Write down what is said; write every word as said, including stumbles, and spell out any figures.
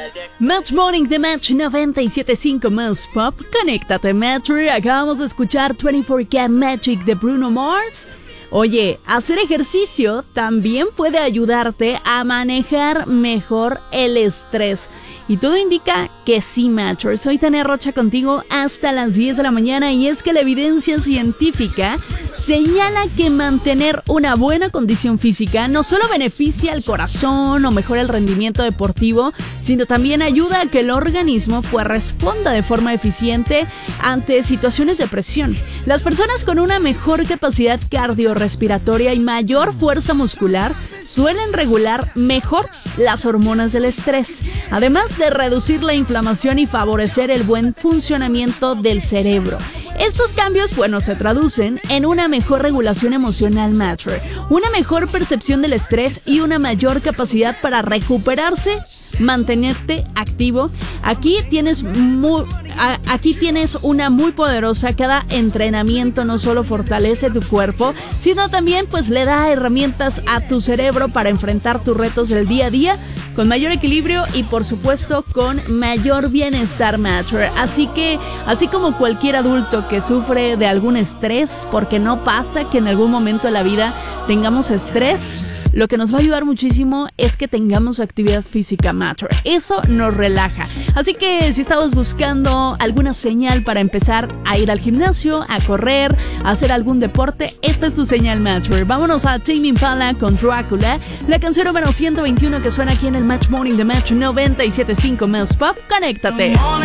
Match Morning de Match noventa y siete punto cinco más Pop. Conéctate, Matcher. Acabamos de escuchar veinticuatro K Magic de Bruno Mars. Oye, hacer ejercicio también puede ayudarte a manejar mejor el estrés. Y todo indica que sí, Matcher. Soy Tania Rocha contigo hasta las diez de la mañana y es que la evidencia científica señala que mantener una buena condición física no solo beneficia al corazón o mejora el rendimiento deportivo, sino también ayuda a que el organismo pues responda de forma eficiente ante situaciones de presión. Las personas con una mejor capacidad cardiorrespiratoria y mayor fuerza muscular suelen regular mejor las hormonas del estrés, además de reducir la inflamación y favorecer el buen funcionamiento del cerebro. Estos cambios, bueno, se traducen en una mejor regulación emocional, Matcher, una mejor percepción del estrés y una mayor capacidad para recuperarse, mantenerte activo. Aquí tienes muy, a, aquí tienes una muy poderosa. Cada entrenamiento no solo fortalece tu cuerpo, sino también pues le da herramientas a tu cerebro para enfrentar tus retos del día a día con mayor equilibrio y por supuesto con mayor bienestar, Matcher. Así que, así como cualquier adulto que sufre de algún estrés, porque no pasa que en algún momento de la vida tengamos estrés, lo que nos va a ayudar muchísimo es que tengamos actividad física, Matcher. Eso nos relaja. Así que si estabas buscando alguna señal para empezar a ir al gimnasio, a correr, a hacer algún deporte, esta es tu señal, Matcher. Vámonos a Tame Impala con Drácula, la canción número ciento veintiuno que suena aquí en el Match Morning de Match noventa y siete punto cinco más Pop. Conéctate.